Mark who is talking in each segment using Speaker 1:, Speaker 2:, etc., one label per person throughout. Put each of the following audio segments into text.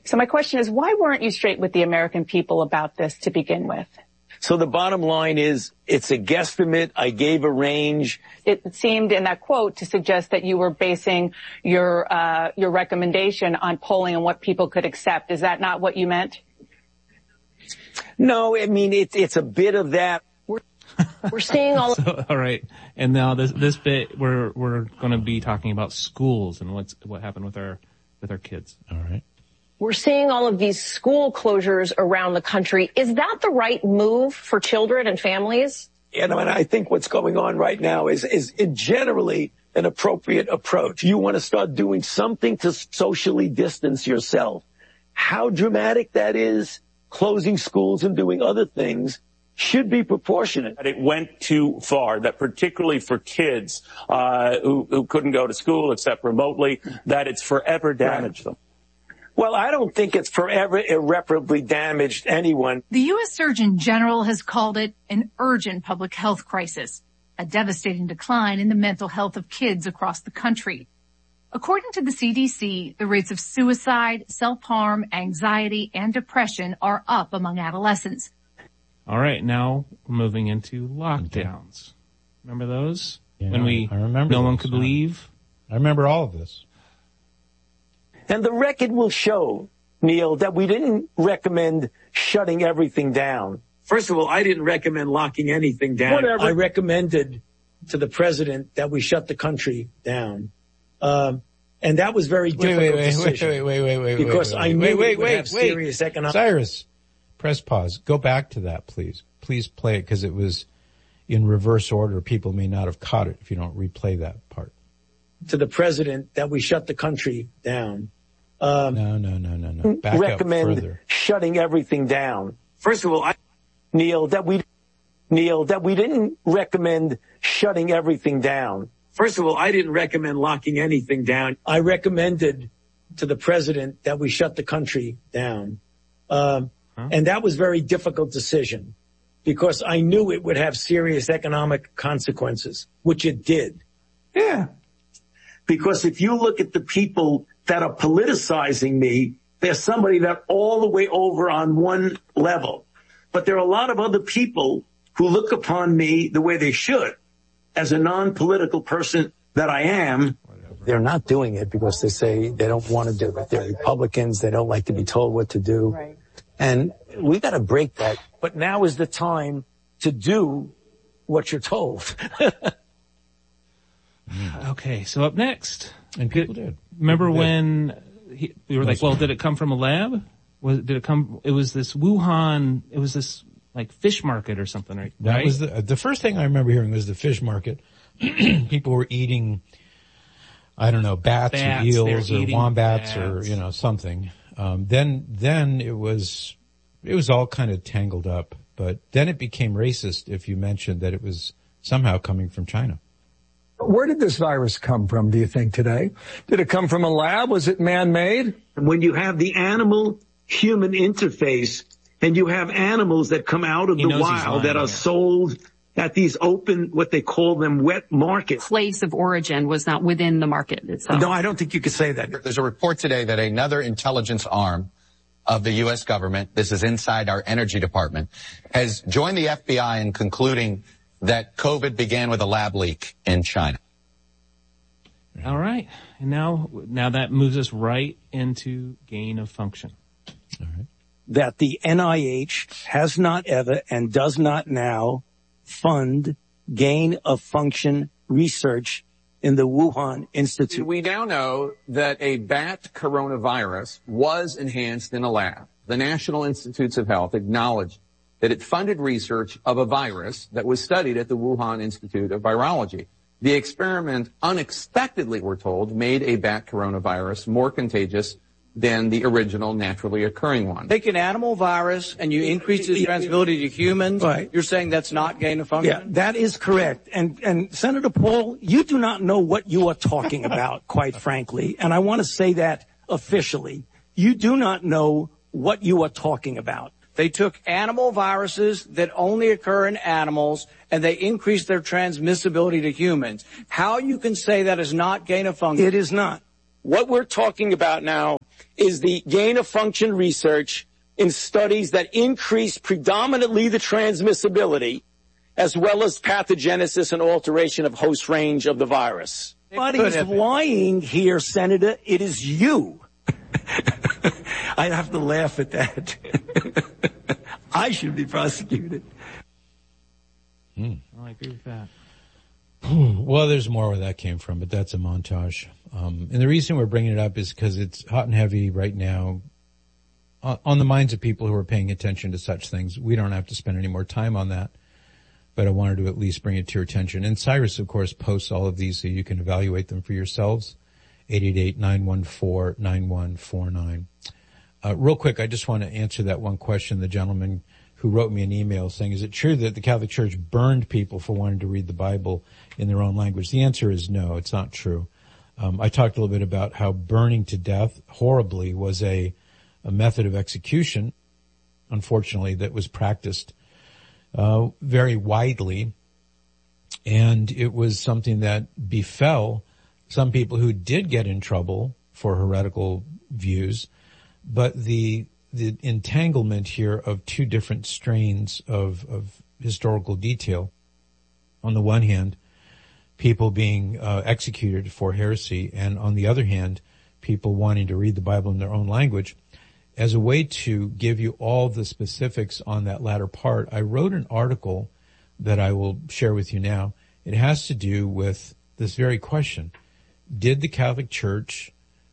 Speaker 1: So my question is, why weren't you straight with the American people about this to begin with?
Speaker 2: So the bottom line is, it's a guesstimate. I gave a range.
Speaker 1: It seemed in that quote to suggest that you were basing your recommendation on polling and what people could accept. Is that not what you meant?
Speaker 2: No, I mean, it's a bit of that.
Speaker 3: We're seeing all.
Speaker 4: So, all right, and now this bit we're going to be talking about schools and what happened with our kids.
Speaker 5: All right.
Speaker 3: We're seeing all of these school closures around the country. Is that the right move for children and families?
Speaker 2: And I think what's going on right now is generally an appropriate approach. You want to start doing something to socially distance yourself. How dramatic that is, closing schools and doing other things, should be proportionate.
Speaker 6: It went too far, that particularly for kids who couldn't go to school except remotely, that it's forever damaged them.
Speaker 2: Well, I don't think it's forever irreparably damaged anyone.
Speaker 7: The U.S. Surgeon General has called it an urgent public health crisis, a devastating decline in the mental health of kids across the country. According to the CDC, the rates of suicide, self-harm, anxiety, and depression are up among adolescents.
Speaker 4: All right, now we're moving into lockdowns. Remember those?
Speaker 5: Yeah,
Speaker 4: when
Speaker 5: I remember
Speaker 4: no one
Speaker 5: those,
Speaker 4: could
Speaker 5: yeah.
Speaker 4: leave?
Speaker 5: I remember all of this.
Speaker 2: And the record will show, Neil, that we didn't recommend shutting everything down. First of all, I didn't recommend locking anything down.
Speaker 8: Whatever. I recommended to the president that we shut the country down. And that was very difficult decision.
Speaker 5: Wait.
Speaker 8: Because I knew it would have serious economic...
Speaker 5: Cyrus, press pause. Go back to that, please. Please play it, because it was in reverse order. People may not have caught it if you don't replay that part.
Speaker 8: To the president that we shut the country down.
Speaker 5: No. Back
Speaker 2: recommend
Speaker 5: up further.
Speaker 2: Shutting everything down. First of all, Neil, that we didn't recommend shutting everything down. First of all, I didn't recommend locking anything down.
Speaker 8: I recommended to the president that we shut the country down. And that was a very difficult decision because I knew it would have serious economic consequences, which it did.
Speaker 2: Yeah. Because if you look at the people that are politicizing me, there's somebody that all the way over on one level. But there are a lot of other people who look upon me the way they should, as a non-political person that I am.
Speaker 8: They're not doing it because they say they don't want to do it. They're Republicans. They don't like to be told what to do.
Speaker 1: Right.
Speaker 8: And we got to break that. But now is the time to do what you're told.
Speaker 4: Okay, so up next.
Speaker 5: And people did.
Speaker 4: Remember when we were like, well, did it come from a lab? It was this Wuhan, it was this like fish market or something, right?
Speaker 5: That was the first thing I remember hearing was the fish market. People were eating, I don't know, bats or eels or wombats or, something. Then it was all kind of tangled up, but then it became racist if you mentioned that it was somehow coming from China.
Speaker 9: Where did this virus come from, do you think, today? Did it come from a lab? Was it man-made?
Speaker 2: When you have the animal-human interface and you have animals that come out of the wild that are sold at these open, what they call them, wet markets.
Speaker 10: Place of origin was not within the market itself.
Speaker 2: No, I don't think you could say that.
Speaker 11: There's a report today that another intelligence arm of the U.S. government, this is inside our energy department, has joined the FBI in concluding that COVID began with a lab leak in China.
Speaker 4: All right. And now that moves us right into gain of function.
Speaker 5: All right.
Speaker 8: That the NIH has not ever and does not now fund gain of function research in the Wuhan Institute.
Speaker 12: We now know that a bat coronavirus was enhanced in a lab. The National Institutes of Health acknowledged that it funded research of a virus that was studied at the Wuhan Institute of Virology. The experiment unexpectedly, we're told, made a bat coronavirus more contagious than the original naturally occurring one.
Speaker 13: Take an animal virus and you increase its transmissibility to humans.
Speaker 8: Right.
Speaker 13: You're saying that's not gain of function?
Speaker 8: Yeah, that is correct. And Senator Paul, you do not know what you are talking about, quite frankly. And I want to say that officially. You do not know what you are talking about.
Speaker 13: They took animal viruses that only occur in animals and they increased their transmissibility to humans. How you can say that is not gain of function?
Speaker 8: It is not. What we're talking about now
Speaker 14: is the gain-of-function research in studies that increase predominantly the transmissibility as well as pathogenesis and alteration of host range of the virus.
Speaker 2: Nobody's lying here, Senator. It is you. I'd have to laugh at that. I should be prosecuted.
Speaker 4: I agree with that.
Speaker 5: Well, there's more where that came from, but that's a montage. And the reason we're bringing it up is because it's hot and heavy right now on the minds of people who are paying attention to such things. We don't have to spend any more time on that, but I wanted to at least bring it to your attention. And Cyrus, of course, posts all of these so you can evaluate them for yourselves. 888-914-9149. Real quick, I just want to answer that one question. The gentleman who wrote me an email saying, is it true that the Catholic Church burned people for wanting to read the Bible in their own language? The answer is no, it's not true. I talked a little bit about how burning to death horribly was a method of execution, unfortunately, that was practiced very widely. And it was something that befell some people who did get in trouble for heretical views. But the entanglement here of two different strains of historical detail. On the one hand, people being executed for heresy, and on the other hand, people wanting to read the Bible in their own language. As a way to give you all the specifics on that latter part, I wrote an article that I will share with you now. It has to do with this very question. Did the Catholic Church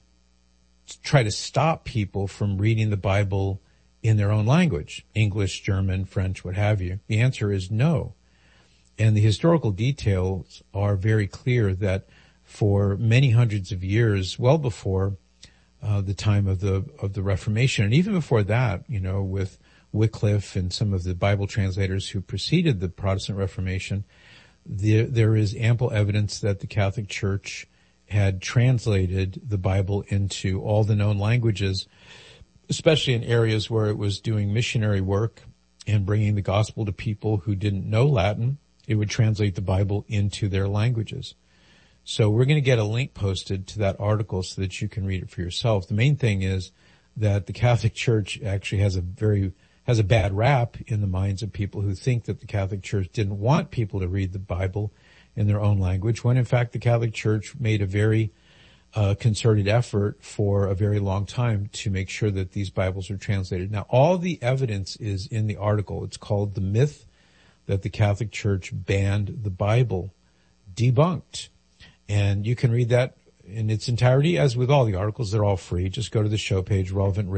Speaker 5: try to stop people from reading the Bible in their own language, English, German, French, what have you? The answer is no. And the historical details are very clear that for many hundreds of years, well before the time of the Reformation, and even before that, with Wycliffe and some of the Bible translators who preceded the Protestant Reformation, there is ample evidence that the Catholic Church had translated the Bible into all the known languages, especially in areas where it was doing missionary work and bringing the gospel to people who didn't know Latin. It would translate the Bible into their languages. So we're going to get a link posted to that article so that you can read it for yourself. The main thing is that the Catholic Church actually has a bad rap in the minds of people who think that the Catholic Church didn't want people to read the Bible in their own language, when in fact the Catholic Church made a very concerted effort for a very long time to make sure that these Bibles are translated. Now, all the evidence is in the article. It's called The Myth That the Catholic Church Banned the Bible, Debunked. And you can read that in its entirety. As with all the articles, they're all free. Just go to the show page,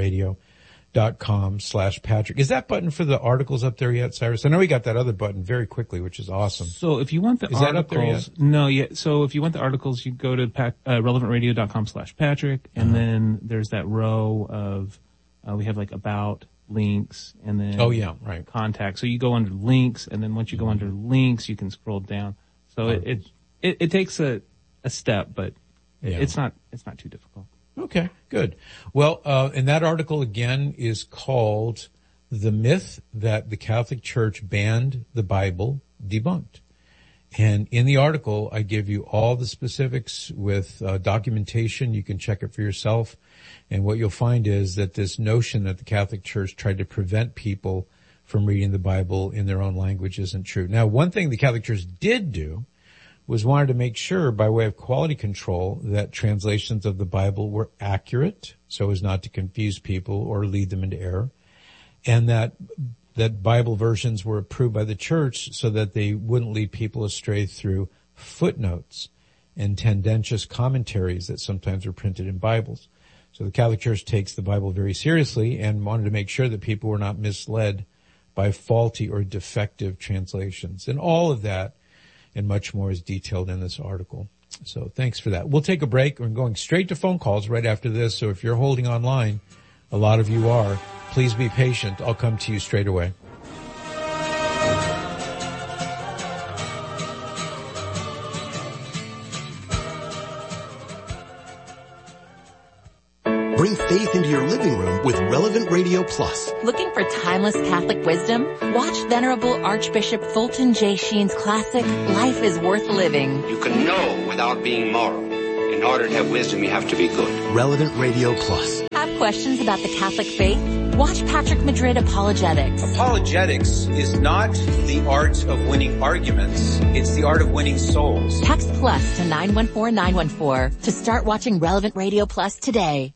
Speaker 5: relevantradio.com/Patrick. Is that button for the articles up there yet, Cyrus? I know we got that other button very quickly, which is awesome.
Speaker 4: So if you want the articles, that up there yet? No, yet. So if you want the articles, you go to relevantradio.com/Patrick, and then there's that row of we have like about, links, and then contact. So you go under links, and then once you go under links, you can scroll down. So it takes a step, but it's not too difficult.
Speaker 5: Okay, good. Well, and that article again is called The Myth That the Catholic Church Banned the Bible, Debunked. And in the article, I give you all the specifics with documentation. You can check it for yourself. And what you'll find is that this notion that the Catholic Church tried to prevent people from reading the Bible in their own language isn't true. Now, one thing the Catholic Church did do was wanted to make sure, by way of quality control, that translations of the Bible were accurate so as not to confuse people or lead them into error, and that Bible versions were approved by the church so that they wouldn't lead people astray through footnotes and tendentious commentaries that sometimes were printed in Bibles. So the Catholic Church takes the Bible very seriously and wanted to make sure that people were not misled by faulty or defective translations. And all of that and much more is detailed in this article. So thanks for that. We'll take a break. We're going straight to phone calls right after this. So if you're holding online, a lot of you are, please be patient. I'll come to you straight away.
Speaker 15: Bring faith into your living room with Relevant Radio Plus.
Speaker 16: Looking for timeless Catholic wisdom? Watch Venerable Archbishop Fulton J. Sheen's classic, Life is Worth Living.
Speaker 17: You can know without being moral. In order to have wisdom, you have to be good.
Speaker 15: Relevant Radio Plus.
Speaker 16: Have questions about the Catholic faith? Watch Patrick Madrid Apologetics.
Speaker 17: Apologetics is not the art of winning arguments. It's the art of winning souls.
Speaker 16: Text plus to 914-914 to start watching Relevant Radio Plus today.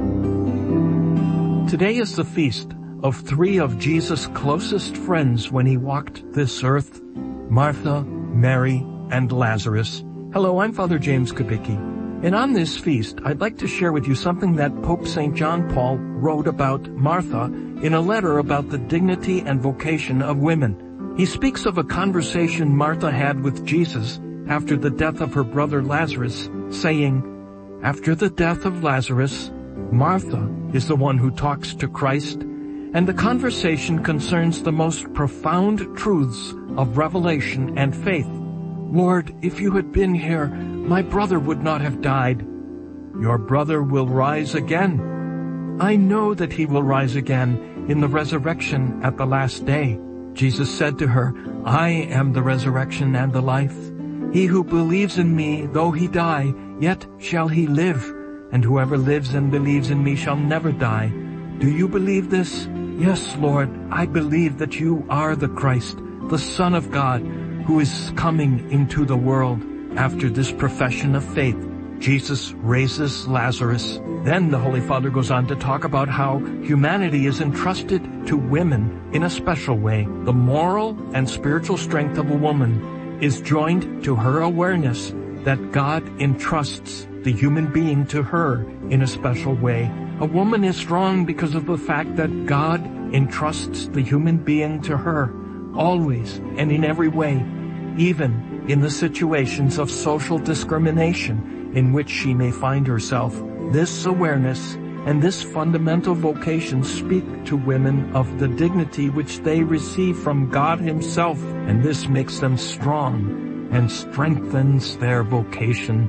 Speaker 18: Today is the feast of three of Jesus' closest friends when he walked this earth, Martha, Mary, and Lazarus. Hello, I'm Father James Kubicki. And on this feast, I'd like to share with you something that Pope St. John Paul wrote about Martha in a letter about the dignity and vocation of women. He speaks of a conversation Martha had with Jesus after the death of her brother Lazarus, saying, "After the death of Lazarus, Martha is the one who talks to Christ, and the conversation concerns the most profound truths of revelation and faith. Lord, if you had been here, my brother would not have died. Your brother will rise again. I know that he will rise again in the resurrection at the last day." Jesus said to her, "I am the resurrection and the life. He who believes in me, though he die, yet shall he live. And whoever lives and believes in me shall never die. Do you believe this?" "Yes, Lord, I believe that you are the Christ, the Son of God, who is coming into the world." After this profession of faith, Jesus raises Lazarus. Then the Holy Father goes on to talk about how humanity is entrusted to women in a special way. The moral and spiritual strength of a woman is joined to her awareness that God entrusts the human being to her in a special way. A woman is strong because of the fact that God entrusts the human being to her, always and in every way, even in the situations of social discrimination in which she may find herself. This awareness and this fundamental vocation speak to women of the dignity which they receive from God Himself, and this makes them strong and strengthens their vocation.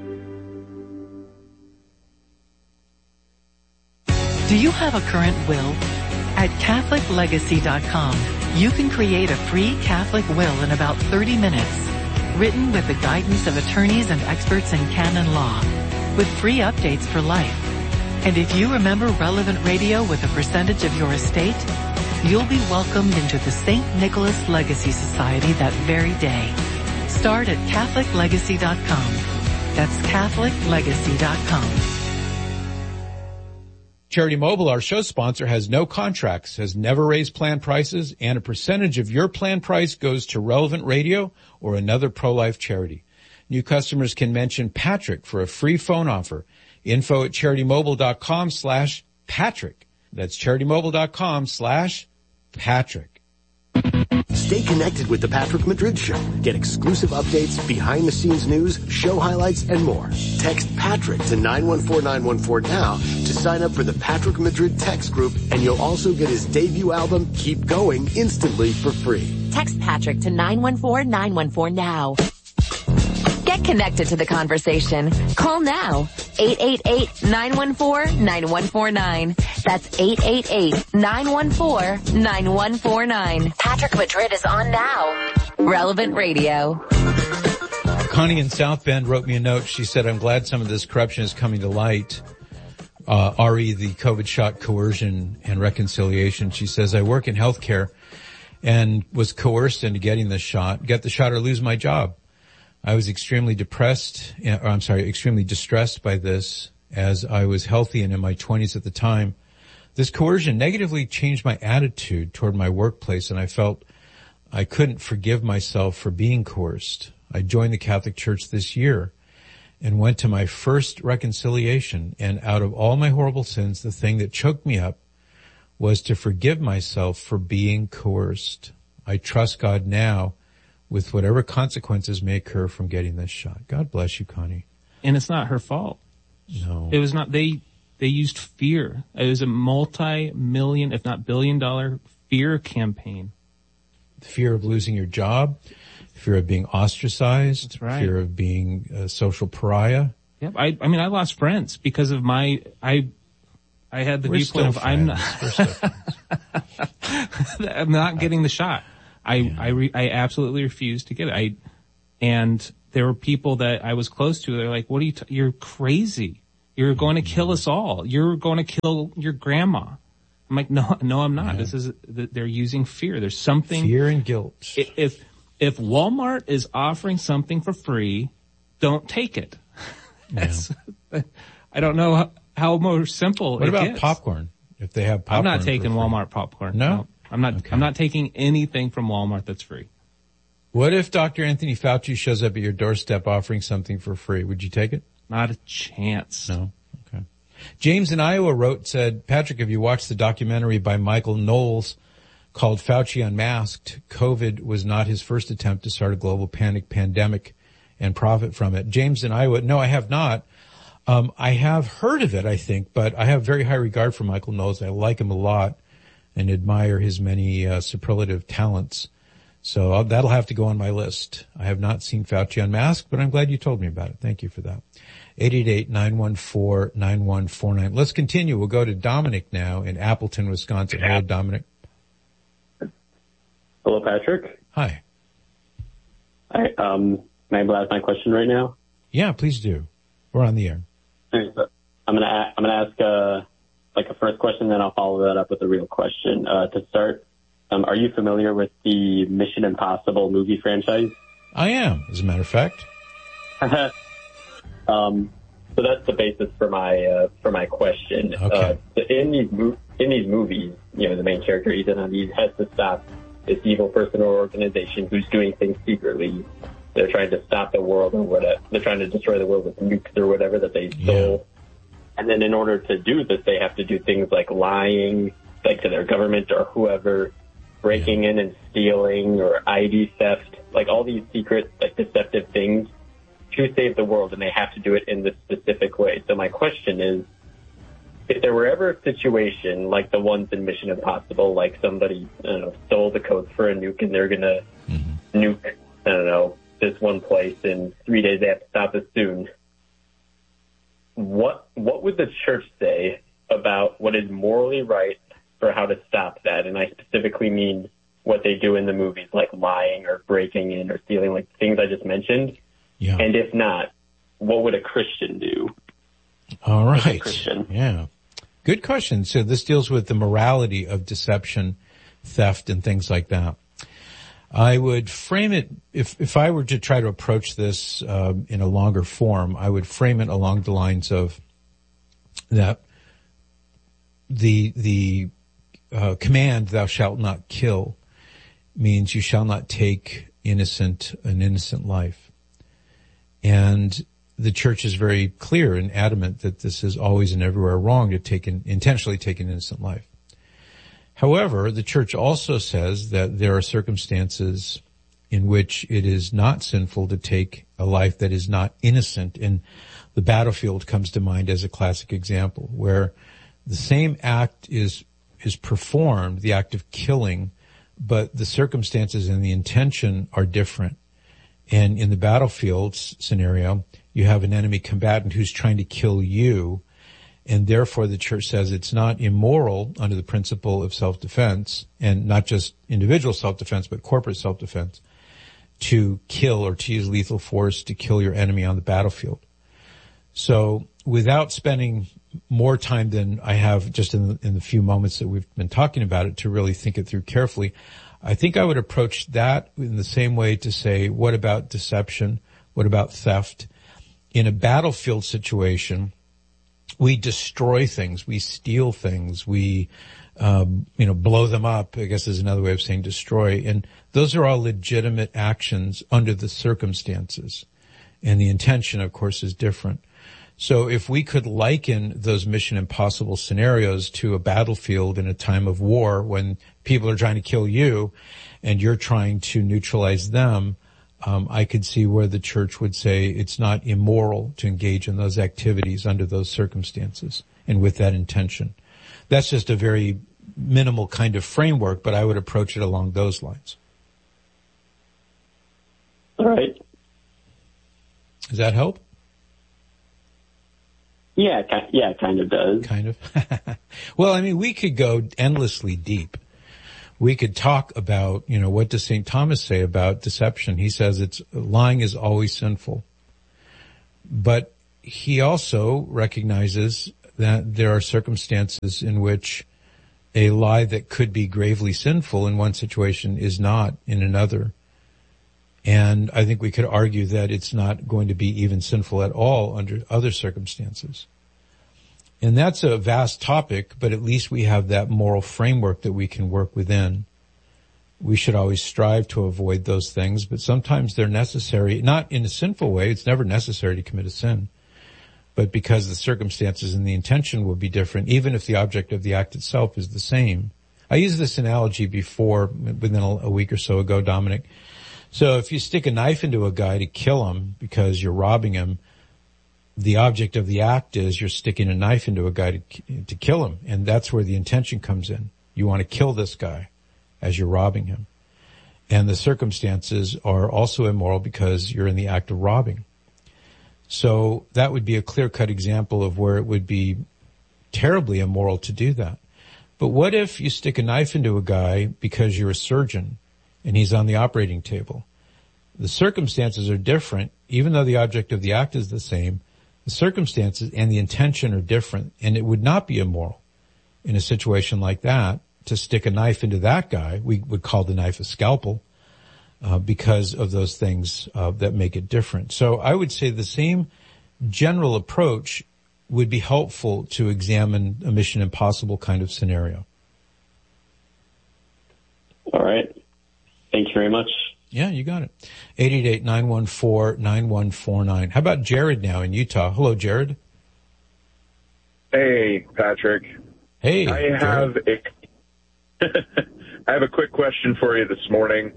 Speaker 19: Do you have a current will? At CatholicLegacy.com, you can create a free Catholic will in about 30 minutes. Written with the guidance of attorneys and experts in canon law, with free updates for life. And if you remember Relevant Radio with a percentage of your estate, you'll be welcomed into the St. Nicholas Legacy Society that very day. Start at CatholicLegacy.com. That's CatholicLegacy.com.
Speaker 5: Charity Mobile, our show sponsor, has no contracts, has never raised plan prices, and a percentage of your plan price goes to Relevant Radio or another pro-life charity. New customers can mention Patrick for a free phone offer. info@CharityMobile.com/Patrick. That's CharityMobile.com/Patrick.
Speaker 15: Stay connected with The Patrick Madrid Show. Get exclusive updates, behind-the-scenes news, show highlights, and more. Text Patrick to 914-914 now to sign up for the Patrick Madrid text group, and you'll also get his debut album, Keep Going, instantly for free.
Speaker 16: Text Patrick to 914-914 now. Get connected to the conversation. Call now. 888-914-9149. That's 888-914-9149. Patrick Madrid is on now. Relevant Radio.
Speaker 5: Connie in South Bend wrote me a note. She said, "I'm glad some of this corruption is coming to light." RE, the COVID shot coercion and reconciliation. She says, "I work in healthcare and was coerced into getting the shot. Get the shot or lose my job. I was extremely distressed by this, as I was healthy and in my 20s at the time. This coercion negatively changed my attitude toward my workplace, and I felt I couldn't forgive myself for being coerced. I joined the Catholic Church this year and went to my first reconciliation, and out of all my horrible sins, the thing that choked me up was to forgive myself for being coerced. I trust God now with whatever consequences may occur from getting this shot." God bless you, Connie.
Speaker 4: And it's not her fault.
Speaker 5: No.
Speaker 4: It was not. They used fear. It was a multi-million, if not billion-dollar fear campaign.
Speaker 5: Fear of losing your job, fear of being ostracized,
Speaker 4: That's right.
Speaker 5: fear of being a social pariah.
Speaker 4: Yep. I mean, I lost friends because of I had the viewpoint of I'm not getting the shot. I absolutely refused to get it. And there were people that I was close to. They're like, "What are you? You're crazy. You're going to kill us all. You're going to kill your grandma. I'm like, no, I'm not. Yeah. They're using fear. There's something.
Speaker 5: Fear and guilt.
Speaker 4: If Walmart is offering something for free, don't take it.
Speaker 5: Yeah.
Speaker 4: I don't know how more simple
Speaker 5: What
Speaker 4: it
Speaker 5: about
Speaker 4: gets.
Speaker 5: popcorn? If they have popcorn.
Speaker 4: I'm not taking Walmart popcorn.
Speaker 5: No?
Speaker 4: I'm not. Okay. I'm not taking anything from Walmart that's free.
Speaker 5: What if Dr. Anthony Fauci shows up at your doorstep offering something for free? Would you take it?
Speaker 4: Not a chance.
Speaker 5: No. Okay. James in Iowa said, Patrick, have you watched the documentary by Michael Knowles called Fauci Unmasked? COVID was not his first attempt to start a global pandemic and profit from it. James in Iowa, no, I have not. I have heard of it, I think, but I have very high regard for Michael Knowles. I like him a lot and admire his many superlative talents. So that'll have to go on my list. I have not seen Fauci Unmasked, but I'm glad you told me about it. Thank you for that. 888-914-9149. Let's continue. We'll go to Dominic now in Appleton, Wisconsin. Hello, Dominic.
Speaker 20: Hello, Patrick.
Speaker 5: Hi.
Speaker 20: Hi. May I ask my question right now?
Speaker 5: Yeah, please do. We're on the air.
Speaker 20: I'm gonna ask like a first question, then I'll follow that up with a real question. To start, are you familiar with the Mission Impossible movie franchise?
Speaker 5: I am, as a matter of fact.
Speaker 20: So that's the basis for my question.
Speaker 5: Okay.
Speaker 20: In these movies, you know, the main character Ethan Hunt has to stop this evil person or organization who's doing things secretly. They're trying to stop the world or whatever. They're trying to destroy the world with nukes or whatever that they stole. Yeah. And then in order to do this, they have to do things like lying, like to their government or whoever, breaking in and stealing or ID theft, like all these secret, like deceptive things to save the world, and they have to do it in this specific way. So my question is, if there were ever a situation like the ones in Mission Impossible, like somebody, I don't know, stole the code for a nuke and they're going to nuke, I don't know, this one place in 3 days, they have to stop it soon. What would the church say about what is morally right for how to stop that? And I specifically mean what they do in the movies, like lying or breaking in or stealing, like things I just mentioned.
Speaker 5: Yeah.
Speaker 20: And if not, what would a Christian do?
Speaker 5: All right.
Speaker 20: Christian.
Speaker 5: Yeah. Good question. So this deals with the morality of deception, theft, and things like that. I would frame it, if I were to try to approach this in a longer form, I would frame it along the lines of that the command, thou shalt not kill, means you shall not take an innocent life. And the church is very clear and adamant that this is always and everywhere wrong to intentionally take an innocent life. However, the church also says that there are circumstances in which it is not sinful to take a life that is not innocent. And the battlefield comes to mind as a classic example, where the same act is performed, the act of killing, but the circumstances and the intention are different. And in the battlefield scenario, you have an enemy combatant who's trying to kill you. And therefore, the church says it's not immoral under the principle of self-defense, and not just individual self-defense, but corporate self-defense, to kill or to use lethal force to kill your enemy on the battlefield. So without spending more time than I have just in the few moments that we've been talking about it to really think it through carefully, I think I would approach that in the same way to say, what about deception? What about theft? In a battlefield situation, we destroy things, we steal things, we, blow them up, I guess is another way of saying destroy. And those are all legitimate actions under the circumstances. And the intention, of course, is different. So if we could liken those Mission Impossible scenarios to a battlefield in a time of war when people are trying to kill you and you're trying to neutralize them, I could see where the church would say it's not immoral to engage in those activities under those circumstances and with that intention. That's just a very minimal kind of framework, but I would approach it along those lines.
Speaker 20: All right.
Speaker 5: Does that help?
Speaker 20: Yeah, it kind of does.
Speaker 5: Kind of. Well, I mean, we could go endlessly deep. We could talk about, what does St. Thomas say about deception? He says lying is always sinful. But he also recognizes that there are circumstances in which a lie that could be gravely sinful in one situation is not in another. And I think we could argue that it's not going to be even sinful at all under other circumstances. And that's a vast topic, but at least we have that moral framework that we can work within. We should always strive to avoid those things, but sometimes they're necessary, not in a sinful way. It's never necessary to commit a sin, but because the circumstances and the intention will be different, even if the object of the act itself is the same. I used this analogy before, within a week or so ago, Dominic. So if you stick a knife into a guy to kill him because you're robbing him, the object of the act is you're sticking a knife into a guy to kill him, and that's where the intention comes in. You want to kill this guy as you're robbing him. And the circumstances are also immoral because you're in the act of robbing. So that would be a clear-cut example of where it would be terribly immoral to do that. But what if you stick a knife into a guy because you're a surgeon and he's on the operating table? The circumstances are different, even though the object of the act is the same. The circumstances and the intention are different, and it would not be immoral in a situation like that to stick a knife into that guy. We would call the knife a scalpel because of those things that make it different. So I would say the same general approach would be helpful to examine a Mission Impossible kind of scenario.
Speaker 20: All right. Thank you very much.
Speaker 5: Yeah, you got it. 888-914-9149. How about Jared now in Utah? Hello, Jared.
Speaker 21: Hey, Patrick.
Speaker 5: Hey,
Speaker 21: I have a quick question for you this morning.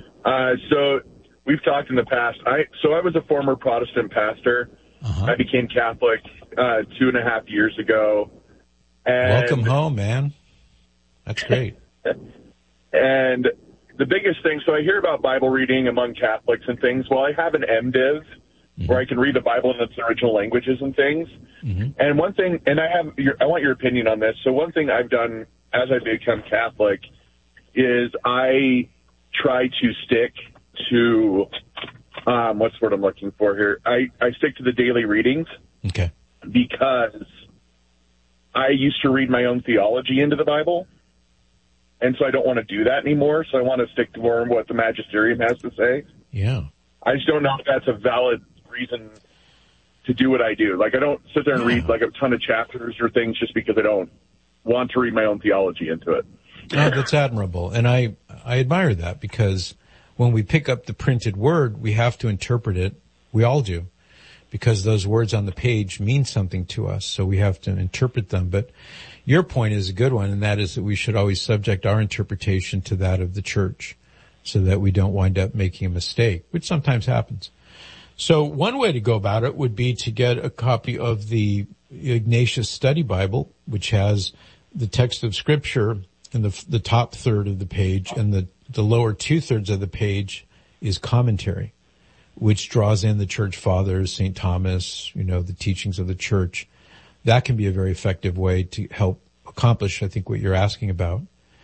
Speaker 21: So we've talked in the past. I was a former Protestant pastor. I became Catholic 2.5 years ago. And
Speaker 5: welcome home, man. That's great.
Speaker 21: And the biggest thing, so I hear about Bible reading among Catholics and things. Well, I have an MDiv where I can read the Bible in its original languages and things. And one thing, and I want your opinion on this. So one thing I've done as I become Catholic is I try to stick to, what's the word I'm looking for here? I stick to the daily readings.
Speaker 5: Okay.
Speaker 21: Because I used to read my own theology into the Bible. And so I don't want to do that anymore. So I want to stick to more what the magisterium has to say.
Speaker 5: Yeah.
Speaker 21: I just don't know if that's a valid reason to do what I do. Like, I don't sit there and read like a ton of chapters or things just because I don't want to read my own theology into it.
Speaker 5: No, that's admirable. And I admire that, because when we pick up the printed word, we have to interpret it. We all do, because those words on the page mean something to us. So we have to interpret them. But your point is a good one, and that is that we should always subject our interpretation to that of the church so that we don't wind up making a mistake, which sometimes happens. So one way to go about it would be to get a copy of the Ignatius Study Bible, which has the text of Scripture in the top third of the page, and the lower 2/3 of the page is commentary, which draws in the church fathers, St. Thomas, the teachings of the church. That can be a very effective way to help accomplish, I think, what you're asking about.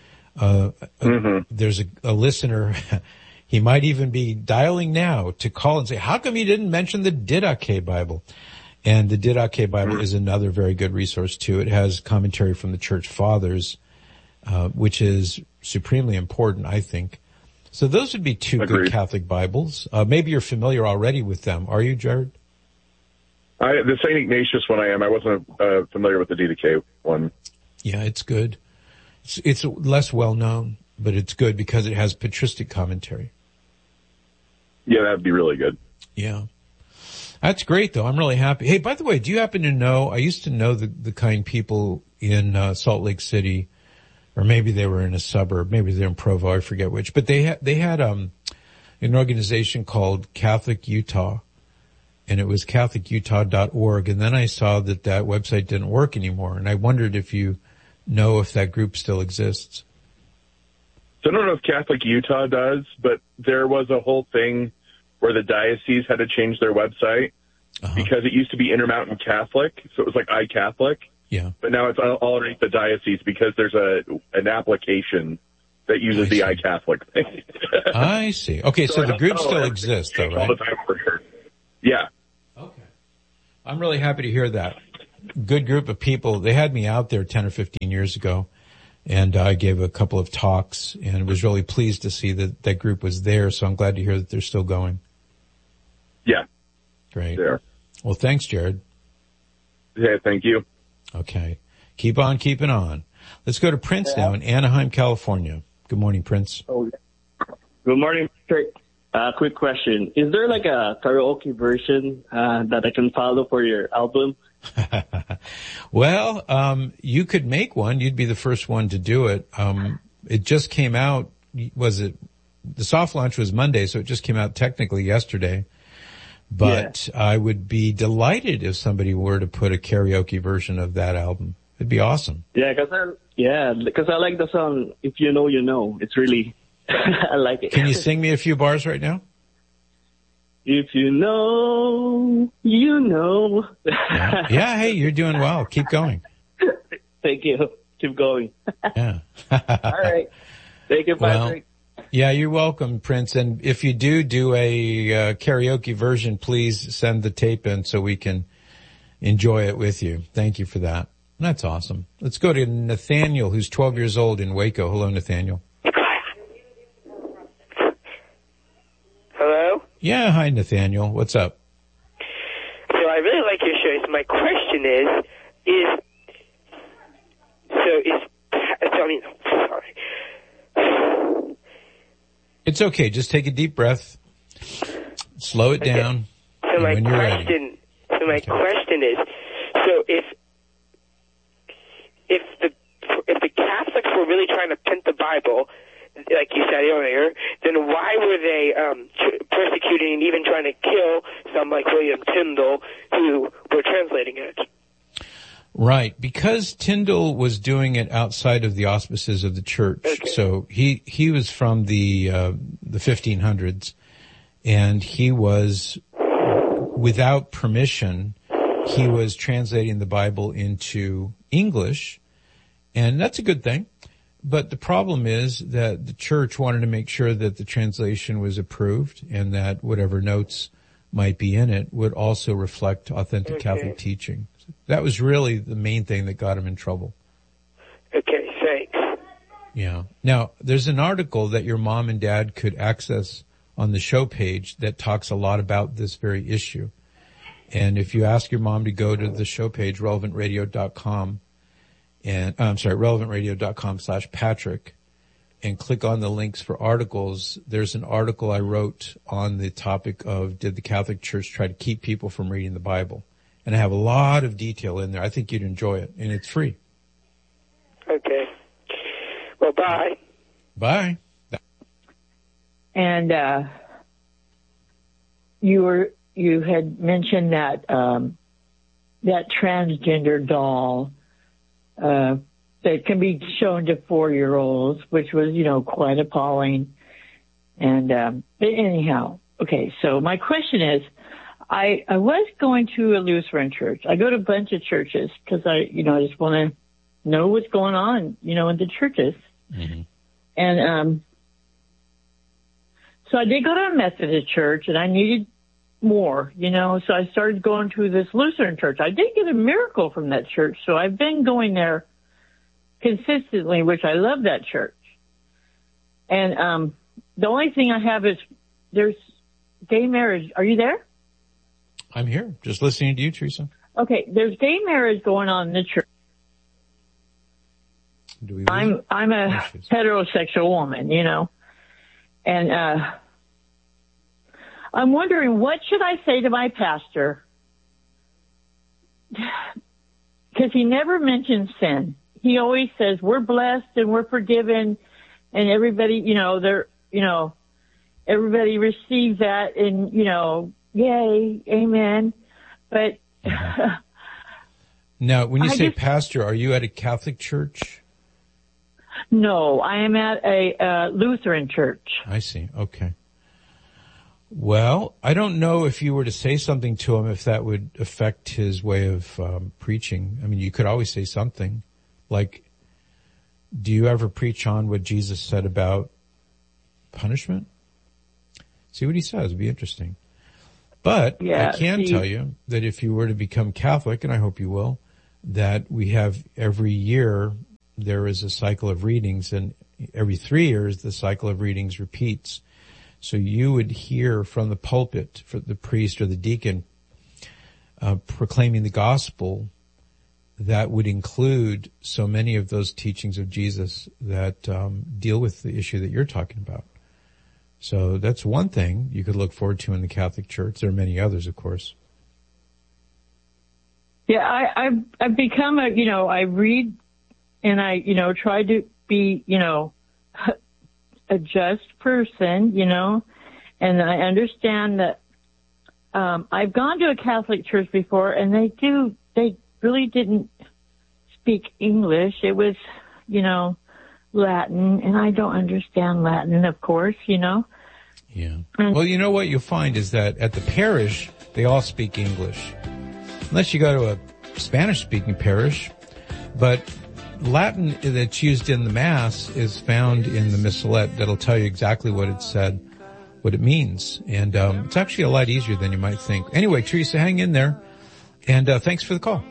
Speaker 5: There's a listener, he might even be dialing now to call and say, how come you didn't mention the Didache Bible? And the Didache Bible is another very good resource too. It has commentary from the church fathers, which is supremely important, I think. So those would be two good Catholic Bibles. Maybe you're familiar already with them. Are you, Jared?
Speaker 21: The St. Ignatius one I am. I wasn't familiar with the Didache one.
Speaker 5: Yeah, it's good. It's less well known, but it's good because it has patristic commentary.
Speaker 21: Yeah, that'd be really good.
Speaker 5: Yeah. That's great, though. I'm really happy. Hey, by the way, do you happen to know, I used to know the kind people in Salt Lake City, or maybe they were in a suburb, maybe they're in Provo, I forget which, but they had an organization called Catholic Utah, and it was catholicutah.org, and then I saw that website didn't work anymore, and I wondered if you know if that group still exists.
Speaker 21: So I don't know if Catholic Utah does, but there was a whole thing where the diocese had to change their website because it used to be Intermountain Catholic, so it was like iCatholic.
Speaker 5: Yeah.
Speaker 21: But now it's all underneath the diocese because there's an application that uses the iCatholic thing.
Speaker 5: I see. Okay, so the group still exists, though, right?
Speaker 21: All the time for sure. Yeah.
Speaker 5: Okay. I'm really happy to hear that. Good group of people. They had me out there 10 or 15 years ago, and I gave a couple of talks and was really pleased to see that that group was there. So I'm glad to hear that they're still going.
Speaker 21: Yeah.
Speaker 5: Great.
Speaker 21: There.
Speaker 5: Well, thanks, Jared.
Speaker 21: Yeah, thank you.
Speaker 5: Okay. Keep on keeping on. Let's go to Prince now in Anaheim, California. Good morning, Prince.
Speaker 3: Oh, good morning. Quick question. Is there like a karaoke version that I can follow for your album?
Speaker 5: Well, you could make one. You'd be the first one to do it. It just came out. The soft launch was Monday, so it just came out technically yesterday. But yeah. I would be delighted if somebody were to put a karaoke version of that album. It'd be awesome.
Speaker 3: Yeah, because I like the song, If You Know, You Know. It's really, I like it.
Speaker 5: Can you sing me a few bars right now?
Speaker 3: If you know, you know.
Speaker 5: Yeah, hey, you're doing well. Keep going.
Speaker 3: Thank you. Keep going.
Speaker 5: Yeah.
Speaker 3: All right. Thank you, Patrick.
Speaker 5: Yeah, you're welcome, Prince. And if you do a karaoke version, please send the tape in so we can enjoy it with you. Thank you for that. That's awesome. Let's go to Nathaniel, who's 12 years old in Waco. Hello, Nathaniel.
Speaker 22: Hello?
Speaker 5: Yeah, hi, Nathaniel. What's up?
Speaker 22: So I really like your show. So my question sorry.
Speaker 5: It's okay. Just take a deep breath. Slow it down.
Speaker 22: So my question is, so if the Catholics were really trying to print the Bible, like you said earlier, then why were they persecuting and even trying to kill some like William Tyndale who were translating it?
Speaker 5: Right, because Tyndale was doing it outside of the auspices of the church. Okay. So he was from the 1500s, and he was, without permission, he was translating the Bible into English, and that's a good thing. But the problem is that the church wanted to make sure that the translation was approved and that whatever notes might be in it would also reflect authentic Catholic teaching. That was really the main thing that got him in trouble.
Speaker 22: Okay, thanks.
Speaker 5: Yeah. Now, there's an article that your mom and dad could access on the show page that talks a lot about this very issue. And if you ask your mom to go to the show page, relevantradio.com, and relevantradio.com/Patrick, and click on the links for articles. There's an article I wrote on the topic of, did the Catholic Church try to keep people from reading the Bible? And I have a lot of detail in there. I think you'd enjoy it, and it's free.
Speaker 22: Okay. Well, bye.
Speaker 5: Bye.
Speaker 23: And you had mentioned that that transgender doll that can be shown to 4-year-olds, which was, quite appalling. And but anyhow, okay. So my question is, I was going to a Lutheran church. I go to a bunch of churches because I just want to know what's going on, in the churches. Mm-hmm. And so I did go to a Methodist church, and I needed more, so I started going to this Lutheran church. I did get a miracle from that church, so I've been going there consistently, which I love that church. And the only thing I have is there's gay marriage. Are you there?
Speaker 5: I'm here, just listening to you, Teresa.
Speaker 23: Okay, there's gay marriage going on in the church. I'm a heterosexual woman, and I'm wondering, what should I say to my pastor? Because he never mentions sin. He always says we're blessed and we're forgiven, and everybody, everybody receives that, and yay, amen. But
Speaker 5: now, when you say pastor, are you at a Catholic church?
Speaker 23: No, I am at a Lutheran church.
Speaker 5: I see. Okay. Well, I don't know if you were to say something to him, if that would affect his way of preaching. I mean, you could always say something like, do you ever preach on what Jesus said about punishment? See what he says. It'd be interesting. But I can tell you that if you were to become Catholic, and I hope you will, that we have every year there is a cycle of readings, and every 3 years the cycle of readings repeats. So you would hear from the pulpit, for the priest or the deacon, proclaiming the gospel that would include so many of those teachings of Jesus that deal with the issue that you're talking about. So that's one thing you could look forward to in the Catholic Church. There are many others, of course.
Speaker 23: Yeah, I've become I read and I, try to be, a just person, and I understand that, I've gone to a Catholic church before and they really didn't speak English. It was, Latin, and I don't understand Latin, of course, Yeah.
Speaker 5: Well, what you'll find is that at the parish, they all speak English. Unless you go to a Spanish-speaking parish. But Latin that's used in the Mass is found in the Missalette that'll tell you exactly what it said, what it means. And it's actually a lot easier than you might think. Anyway, Teresa, hang in there. And thanks for the call.